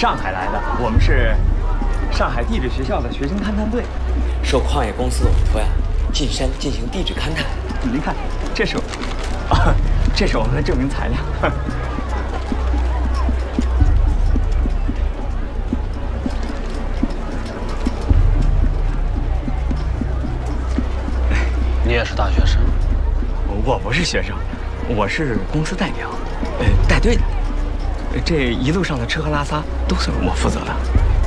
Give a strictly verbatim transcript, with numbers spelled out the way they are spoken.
上海来的，我们是上海地质学校的学生勘探队， 受矿业公司的委托呀，进山进行地质勘探。 您看，这是，啊，这是我们的证明材料。 你也是大学生？ 我不是学生，我是公司代表，呃，带队的。这一路上的吃喝拉撒都是我负责的。